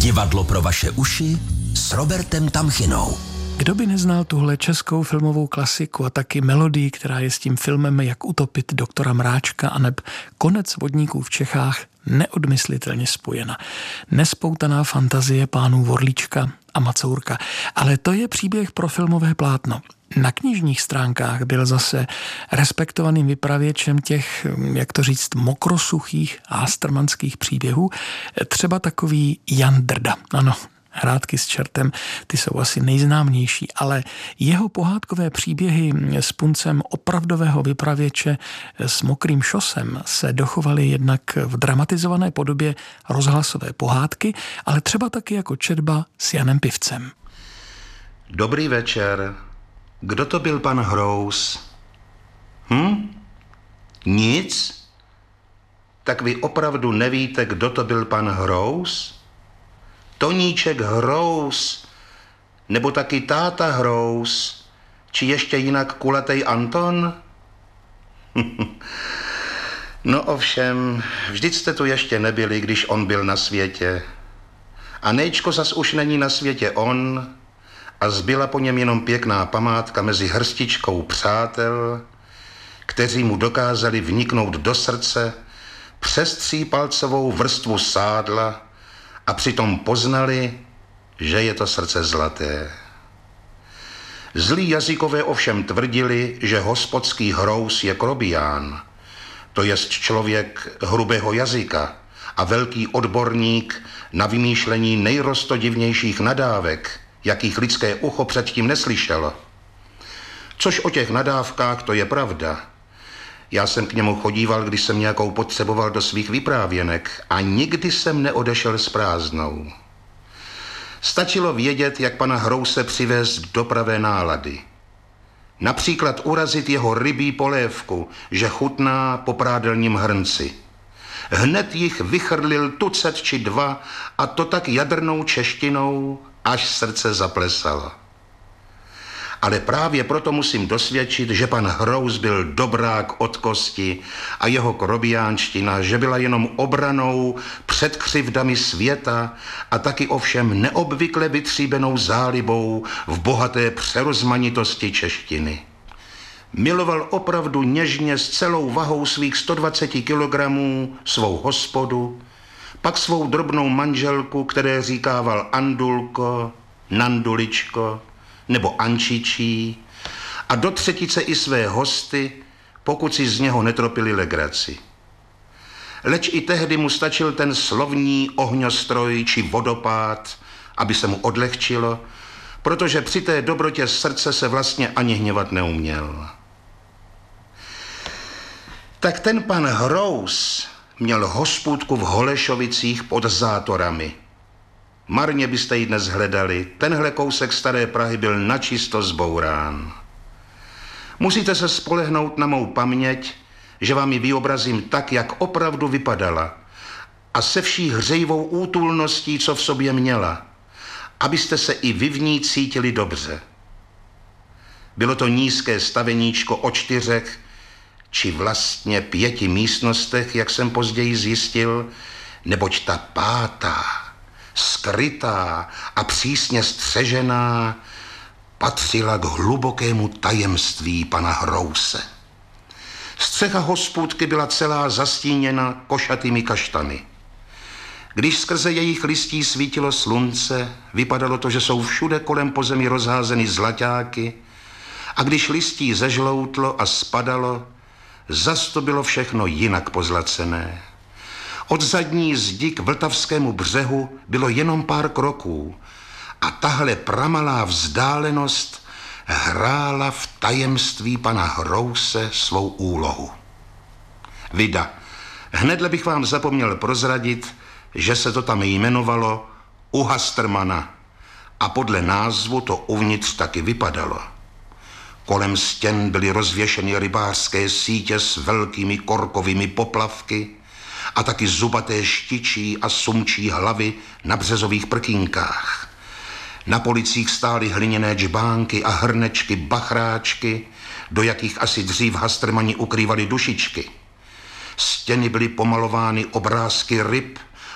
Divadlo pro vaše uši s Robertem Tamchinou. Kdo by neznal tuhle českou filmovou klasiku a taky melodii, která je s tím filmem Jak utopit doktora Mráčka aneb Konec vodníků v Čechách neodmyslitelně spojena. Nespoutaná fantazie pánů Vorlíčka a Macourka. Ale to je příběh pro filmové plátno. Na knižních stránkách byl zase respektovaným vypravěčem těch, jak to říct, mokrosuchých ástermanských příběhů. Třeba takový Jan Drda. Ano, Hrátky s čertem, ty jsou asi nejznámější, ale jeho pohádkové příběhy s puncem opravdového vypravěče s mokrým šosem se dochovaly jednak v dramatizované podobě rozhlasové pohádky, ale třeba taky jako četba s Janem Pivcem. Dobrý večer. Kdo to byl pan Hrous? Nic? Tak vy opravdu nevíte, kdo to byl pan Hrous? Toníček Hrous, nebo taky táta Hrous, či ještě jinak kulatej Anton? No ovšem, vždyť jste tu ještě nebyli, když on byl na světě. A Nejčko zas už není na světě on a zbyla po něm jenom pěkná památka mezi hrstičkou přátel, kteří mu dokázali vniknout do srdce přes třípalcovou vrstvu sádla a přitom poznali, že je to srdce zlaté. Zlí jazykové ovšem tvrdili, že hospodský Hrous je krobián, to jest člověk hrubého jazyka a velký odborník na vymýšlení nejrostodivnějších nadávek, jakých lidské ucho předtím neslyšelo. Což o těch nadávkách to je pravda. Já jsem k němu chodíval, když jsem nějakou potřeboval do svých vyprávěnek a nikdy jsem neodešel s prázdnou. Stačilo vědět, jak pana Hrouse přivést do pravé nálady. Například urazit jeho rybí polévku, že chutná po prádelním hrnci. Hned jich vychrlil tucet či dva a to tak jadrnou češtinou, až srdce zaplesalo. Ale právě proto musím dosvědčit, že pan Hrous byl dobrák od kosti a jeho krobiánština, že byla jenom obranou před křivdami světa a taky ovšem neobvykle vytříbenou zálibou v bohaté přerozmanitosti češtiny. Miloval opravdu něžně s celou vahou svých 120 kilogramů svou hospodu, pak svou drobnou manželku, které říkával Andulko, Nanduličko nebo Ančičí, a do třetice i své hosty, pokud si z něho netropili legraci. Leč i tehdy mu stačil ten slovní ohňostroj či vodopád, aby se mu odlehčilo, protože při té dobrotě srdce se vlastně ani hněvat neuměl. Tak ten pan Hrous měl hospůdku v Holešovicích pod Zátorami. Marně byste ji dnes hledali, tenhle kousek staré Prahy byl načisto zbourán. Musíte se spolehnout na mou paměť, že vám ji vyobrazím tak, jak opravdu vypadala a se vší hřejivou útulností, co v sobě měla, abyste se i vy v ní cítili dobře. Bylo to nízké staveníčko o 4 či vlastně 5 místnostech, jak jsem později zjistil, neboť ta 5., skrytá a přísně střežená, patřila k hlubokému tajemství pana Hrouse. Střecha hospůdky byla celá zastíněna košatými kaštany. Když skrze jejich listí svítilo slunce, vypadalo to, že jsou všude kolem po zemi rozházeny zlaťáky, a když listí zežloutlo a spadalo, zas to bylo všechno jinak pozlacené. Od zadní zdi k vltavskému břehu bylo jenom pár kroků a tahle pramalá vzdálenost hrála v tajemství pana Hrouse svou úlohu. Vida, hnedle bych vám zapomněl prozradit, že se to tam jmenovalo U Hastermana a podle názvu to uvnitř taky vypadalo. Kolem stěn byly rozvěšeny rybářské sítě s velkými korkovými poplavky a taky zubaté štičí a sumčí hlavy na březových prkínkách. Na policích stály hliněné džbánky a hrnečky, bachráčky, do jakých asi dřív Hastermani ukrývali dušičky. Stěny byly pomalovány obrázky ryb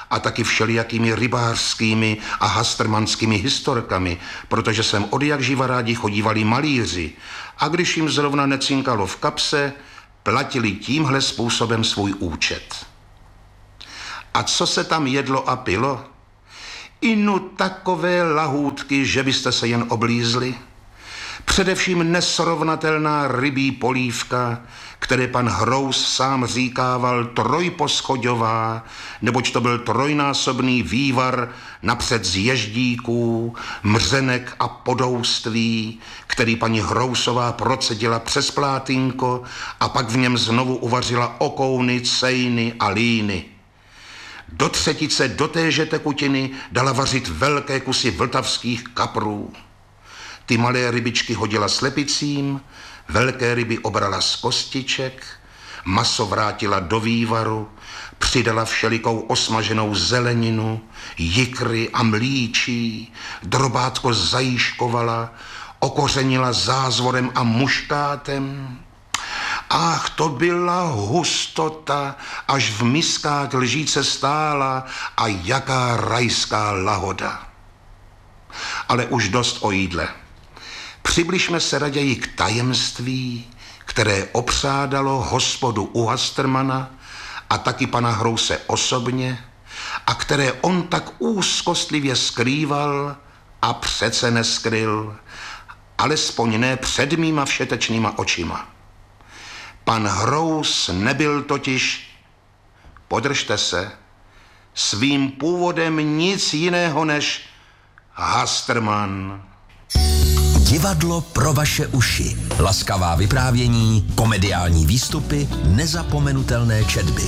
a taky všelijakými rybářskými a hastrmanskými historkami, protože sem odjakživa rádi chodívali malíři a když jim zrovna necinkalo v kapse, platili tímhle způsobem svůj účet. A co se tam jedlo a pilo? Inu takové lahůdky, že byste se jen oblízli. Především nesrovnatelná rybí polívka, které pan Hrous sám říkával trojposchoďová, neboť to byl trojnásobný vývar napřed z ježdíků, mřenek a podouství, který paní Hrousová procedila přes plátínko a pak v něm znovu uvařila okouny, cejny a líny. Do třetice do téže tekutiny dala vařit velké kusy vltavských kaprů. Ty malé rybičky hodila slepicím, velké ryby obrala z kostiček, maso vrátila do vývaru, přidala všelikou osmaženou zeleninu, jikry a mlíčí, drobátko zajíškovala, okořenila zázvorem a muškátem. Ach, to byla hustota, až v miskách lžíce stála a jaká rajská lahoda. Ale už dost o jídle. Přibližme se raději k tajemství, které opřádalo hospodu u Hastrmana a taky pana Hrouse osobně a které on tak úzkostlivě skrýval a přece neskryl, alespoň ne před mýma všetečnýma očima. Pan Hrous nebyl totiž, podržte se, svým původem nic jiného než Hastrman. Divadlo pro vaše uši. Laskavá vyprávění, komediální výstupy, nezapomenutelné četby.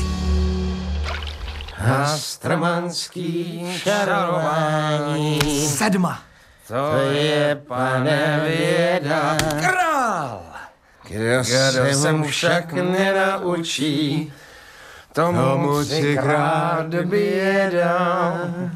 Hastrmanský čarování. 7. To je, pane, věda. Král! Kdo se mu však nenaučí, tomu třikrát běda.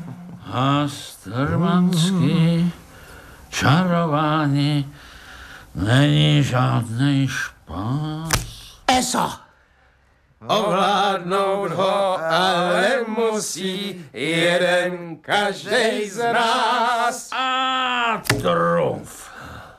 Hastrmanský čarování není žádnej špás. Eso! Ovládnout ho ale musí jeden každej z nás. A trumf.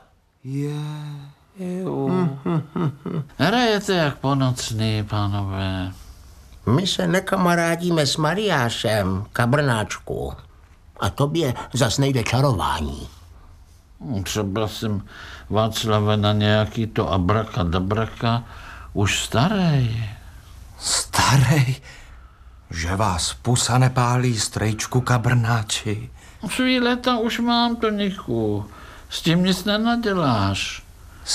Hrajete jak ponocný, pánové. My se nekamarádíme s Mariášem, kabrnáčku. A tobě zas nejde čarování. Třeba jsem Václave na nějaký to abraka už starej. Starej? Že vás pusa nepálí, strejčku kabrnáči. Svý leta už mám, Toniku. S tím nic nenaděláš.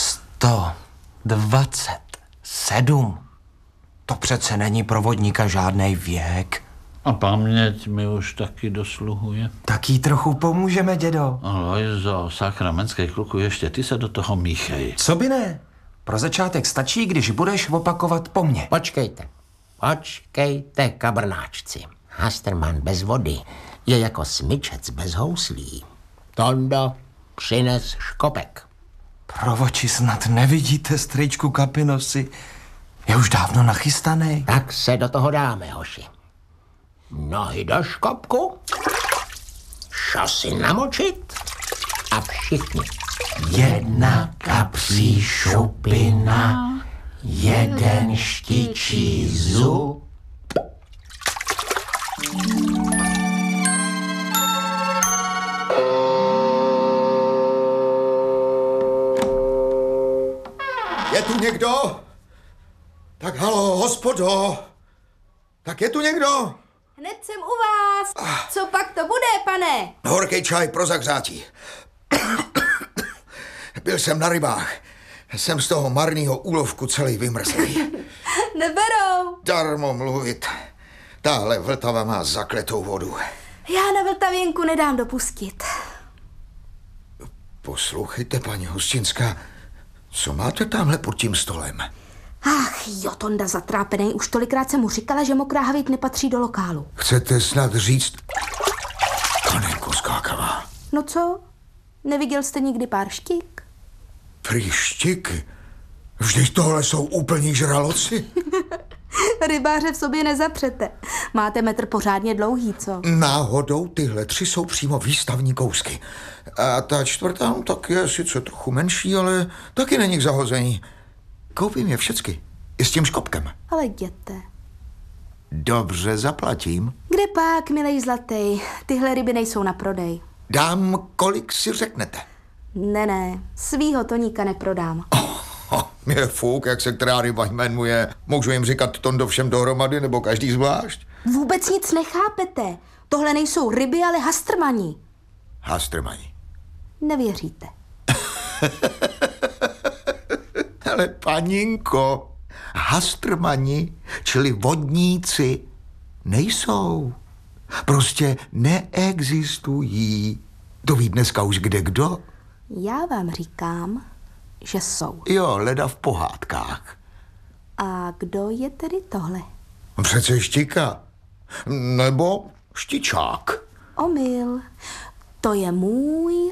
127. To přece není pro vodníka žádnej věk. A paměť mi už taky dosluhuje. Tak jí trochu pomůžeme, dědo. Lojzo, sakramenský kluku, ještě ty se do toho míchej. Co by ne? Pro začátek stačí, když budeš opakovat po mně. Počkejte, kabrnáčci. Hastrman bez vody je jako smyčec bez houslí. Tondo, přines škopek. Pro oči snad nevidíte, strejčku Kapinosi. Je už dávno nachystaný. Tak se do toho dáme, hoši. Nohy do škopku, šosy namočit a všichni. Jedna kapří šupina, jeden štičí zub. Je tu někdo? Tak halo, hospodo. Tak je tu někdo? Hned jsem u vás. Co pak to bude, pane? Horký čaj pro zahřátí. Byl jsem na rybách. Jsem z toho marného úlovku celý vymrzlý. Neberou. Darmo mluvit. Tahle Vltava má zakletou vodu. Já na Vltavěnku nedám dopustit. Poslouchejte, paní Hostinská, co máte tamhle pod tím stolem? Ach jo, Tonda zatrápenej. Už tolikrát jsem mu říkala, že mokrá havík nepatří do lokálu. Chcete snad říct... Panenko skákavá. No co? Neviděl jste nikdy párštík? Prý štíky? Vždyť tohle jsou úplní žraloci. Rybáře v sobě nezapřete. Máte metr pořádně dlouhý, co? Náhodou tyhle 3 jsou přímo výstavní kousky. A ta 4. tak je sice trochu menší, ale taky není k zahození. Koupím je všecky. I s tím škopkem. Ale jděte. Dobře, zaplatím. Kde pak, milej zlatý? Tyhle ryby nejsou na prodej. Dám, kolik si řeknete. Ne, svýho toníka neprodám. Je fuk, jak se která ryba jmenuje. Můžu jim říkat Tondo všem dohromady, nebo každý zvlášť? Vůbec nic nechápete. Tohle nejsou ryby, ale hastrmani. Hastrmani. Nevěříte. Ale paninko, hastrmani, čili vodníci, nejsou. Prostě neexistují. To ví dneska už kdekdo. Já vám říkám, že jsou. Jo, leda v pohádkách. A kdo je tedy tohle? Přece štika. Nebo štičák. Omyl. To je můj...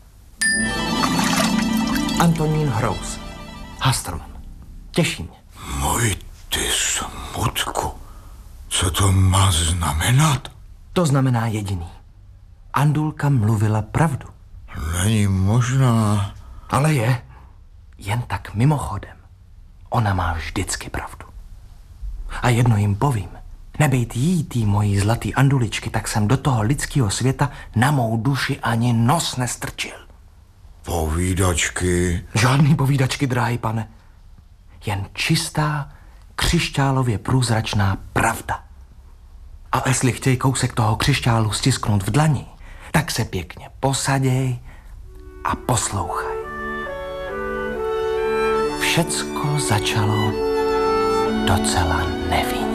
Antonín Hrous. Hastrman. Těší mě. Můj ty smutku. Co to má znamenat? To znamená jediný. Andulka mluvila pravdu. Není možná. Ale je. Jen tak mimochodem. Ona má vždycky pravdu. A jedno jim povím. Nebejt jí, tý mojí zlatý anduličky, tak jsem do toho lidského světa na mou duši ani nos nestrčil. Povídačky. Žádný povídačky, drahý pane. Jen čistá, křišťálově průzračná pravda. A jestli chtějí kousek toho křišťálu stisknout v dlani, tak se pěkně posaděj a poslouchaj. Všecko začalo docela nevinně.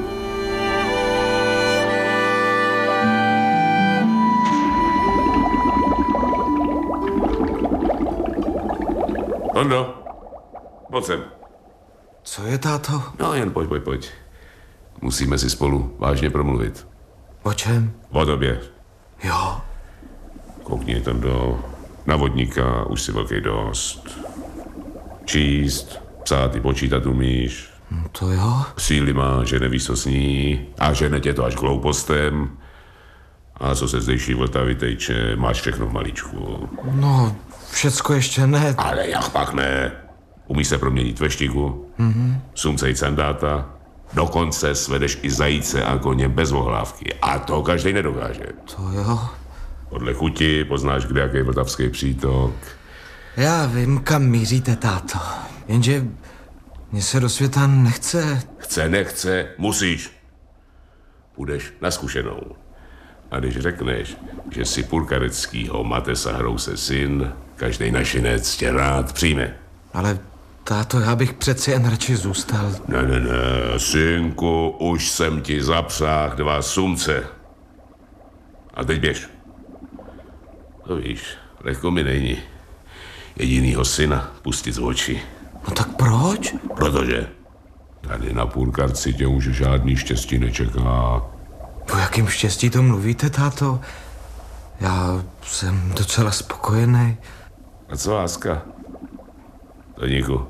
Tondo, pojď sem. Co je, táto? No, jen pojď. Musíme si spolu vážně promluvit. O čem? O tobě. Jo. Koukni, Tondo, na vodníka už si velký dost. Číst, psát i počítat umíš. To jo. Síly má, že nevíš, co sní a žene tě to až k hloupostem. A co se zdejší Vltavy tejče, máš všechno v malíčku. No, všecko ještě ne. Ale jak pak ne? Umíš se proměnit ve štiku, sumcej sandáta, dokonce svedeš i zajíce a koně bez ohlávky. A to každej nedokáže. To jo. Podle chuti poznáš, kde jaký vltavský přítok. Já vím, kam míříte, táto. Jenže mně se do světa nechce. Nechce, musíš. Půjdeš na zkušenou. A když řekneš, že jsi purkareckýho Matesa Hrouse syn, každej našinec tě rád přijme. Ale táto, já bych přeci jen radši zůstal. Ne, synku, už jsem ti zapřáh 2 sumce. A teď běž. To víš, lehko mi není jedinýho syna pustit z očí. No tak proč? Protože tady na Purkarci tě už žádný štěstí nečeká. O jakým štěstí to mluvíte, táto? Já jsem docela spokojený. A co láska? Toníku,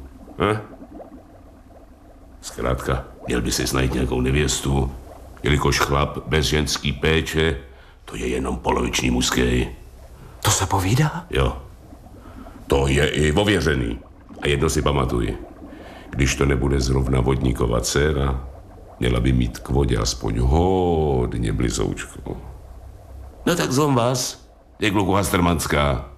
Zkrátka, měl by si najít nějakou nevěstu, jelikož chlap bez ženský péče, to je jenom poloviční mužský. To se povídá? Jo. To je i ověřený. A jedno si pamatuj. Když to nebude zrovna vodníkova dcera, měla by mít k vodě aspoň hodně blizoučku. No tak zlom vás, je kluku Hastrmanská.